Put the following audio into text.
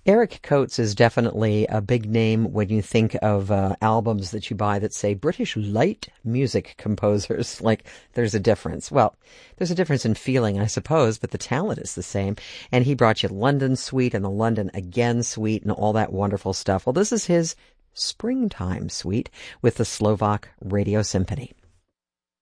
Eric Coates is definitely a big name when you think of albums that you buy that say British light music composers. Like, there's a difference. Well, there's a difference in feeling, I suppose, but the talent is the same. And he brought you London Suite and the London Again Suite and all that wonderful stuff. Well, this is his Springtime Suite with the Slovak Radio Symphony.